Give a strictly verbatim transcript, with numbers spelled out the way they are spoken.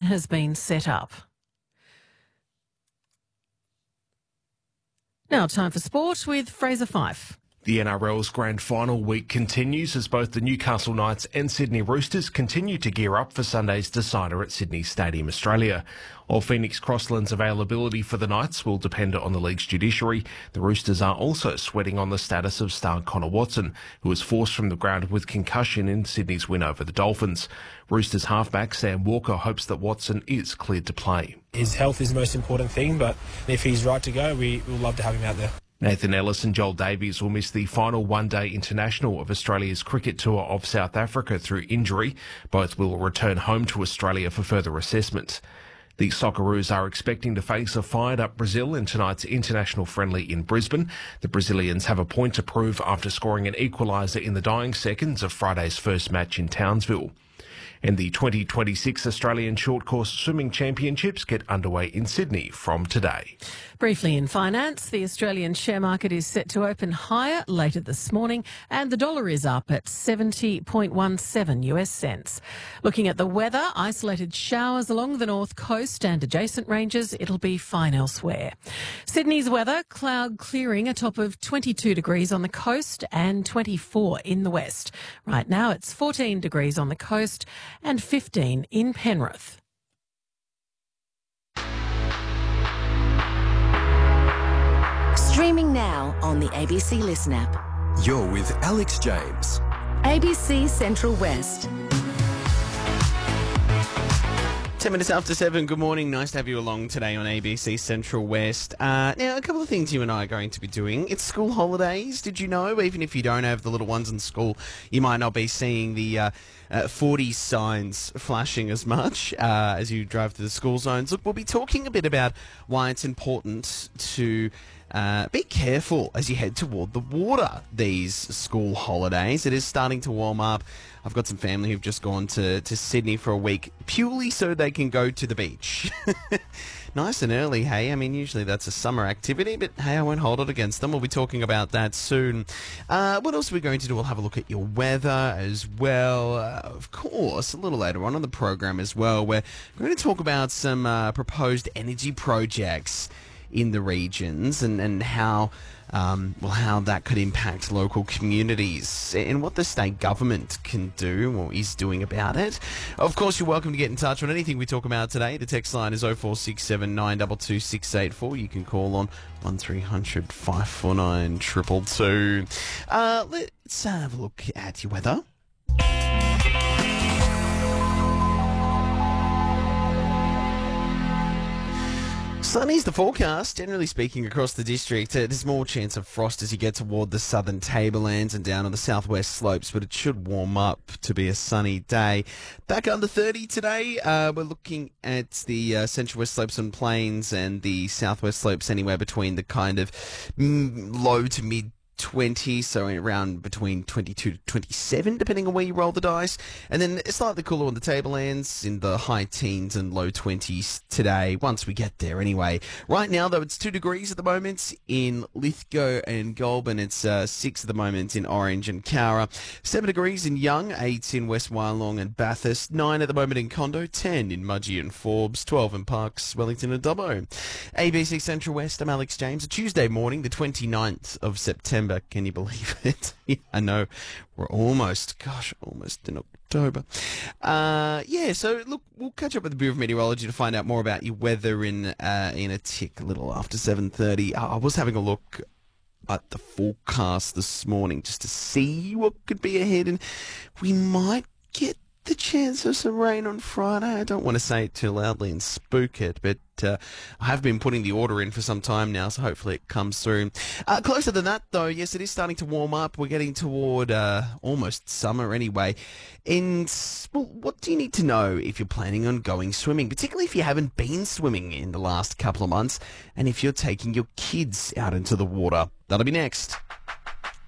has been set up. Now time for sport with Fraser Fife. The N R L's grand final week continues as both the Newcastle Knights and Sydney Roosters continue to gear up for Sunday's decider at Sydney Stadium, Australia. While Phoenix Crossland's availability for the Knights will depend on the league's judiciary, the Roosters are also sweating on the status of star Connor Watson, who was forced from the ground with concussion in Sydney's win over the Dolphins. Roosters halfback Sam Walker hopes that Watson is cleared to play. His health is the most important thing, but if he's right to go, we will love to have him out there. Nathan Ellis and Joel Davies will miss the final one-day international of Australia's cricket tour of South Africa through injury. Both will return home to Australia for further assessment. The Socceroos are expecting to face a fired-up Brazil in tonight's international friendly in Brisbane. The Brazilians have a point to prove after scoring an equaliser in the dying seconds of Friday's first match in Townsville. And the twenty twenty-six Australian Short Course Swimming Championships get underway in Sydney from today. Briefly in finance, the Australian share market is set to open higher later this morning and the dollar is up at seventy point one seven US cents. Looking at the weather, isolated showers along the north coast and adjacent ranges, it'll be fine elsewhere. Sydney's weather, cloud clearing, a top of twenty-two degrees on the coast and twenty-four in the west. Right now it's fourteen degrees on the coast and fifteen in Penrith. Streaming now on the A B C Listen app. You're with Alex James. A B C Central West. Ten minutes after seven, good morning. Nice to have you along today on A B C Central West. Uh, now, a couple of things you and I are going to be doing. It's school holidays, did you know? Even if you don't have the little ones in school, you might not be seeing the uh, uh, forty signs flashing as much uh, as you drive through the school zones. Look, we'll be talking a bit about why it's important to Uh, be careful as you head toward the water these school holidays. It is starting to warm up. I've got some family who've just gone to, to Sydney for a week purely so they can go to the beach. Nice and early, hey? I mean, usually that's a summer activity, but hey, I won't hold it against them. We'll be talking about that soon. Uh, what else are we going to do? We'll have a look at your weather as well. Uh, of course, a little later on on the program as well, we're going to talk about some uh, proposed energy projects in the regions and, and how um, well how that could impact local communities and what the state government can do or is doing about it. Of course, you're welcome to get in touch on anything we talk about today. The text line is oh four six seven, nine two two, six eight four. You can call on one three hundred, five four nine, two two two. Uh, let's have a look at your weather. Sunny's the forecast, generally speaking, across the district. Uh, there's more chance of frost as you get toward the southern tablelands and down on the southwest slopes, but it should warm up to be a sunny day. Back under thirty today. Uh, we're looking at the uh, central west slopes and plains and the southwest slopes anywhere between the kind of mm, low to mid twenty, so around between twenty-two to twenty-seven, depending on where you roll the dice. And then it's slightly cooler on the tablelands, in the high teens and low twenties today, once we get there anyway. Right now, though, it's two degrees at the moment in Lithgow and Goulburn. It's uh, six at the moment in Orange and Cowra. Seven degrees in Young, eight in West Wyalong and Bathurst. Nine at the moment in Condo, ten in Mudgee and Forbes, twelve in Parkes, Wellington and Dubbo. A B C Central West, I'm Alex James. A Tuesday morning, the twenty-ninth of September. Can you believe it? I know we're almost, gosh, almost in October. Uh, yeah, so look, we'll catch up with the Bureau of Meteorology to find out more about your weather in uh, in a tick, a little after seven thirty. I was having a look at the forecast this morning just to see what could be ahead, and we might get the chance of some rain on Friday. I don't want to say it too loudly and spook it, but uh, I have been putting the order in for some time now, so hopefully it comes through. Uh, closer than that, though, yes, it is starting to warm up. We're getting toward uh, almost summer anyway. And, well, what do you need to know if you're planning on going swimming, particularly if you haven't been swimming in the last couple of months, and if you're taking your kids out into the water? That'll be next.